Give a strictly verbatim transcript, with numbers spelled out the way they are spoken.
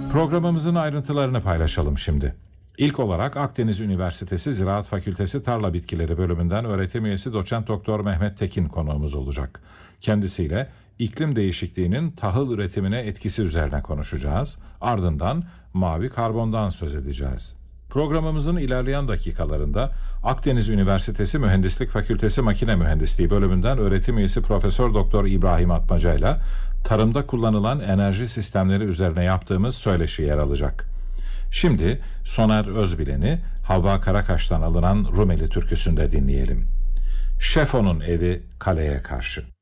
Programımızın ayrıntılarını paylaşalım şimdi. İlk olarak Akdeniz Üniversitesi Ziraat Fakültesi Tarla Bitkileri Bölümünden öğretim üyesi doçent doktor Mehmet Tekin konuğumuz olacak. Kendisiyle iklim değişikliğinin tahıl üretimine etkisi üzerine konuşacağız. Ardından mavi karbondan söz edeceğiz. Programımızın ilerleyen dakikalarında Akdeniz Üniversitesi Mühendislik Fakültesi Makine Mühendisliği Bölümünden öğretim üyesi Profesör Doktor İbrahim Atmaca ile tarımda kullanılan enerji sistemleri üzerine yaptığımız söyleşi yer alacak. Şimdi Soner Özbilen'i Havva Karakaş'tan alınan Rumeli türküsünde dinleyelim. Şefo'nun evi kaleye karşı.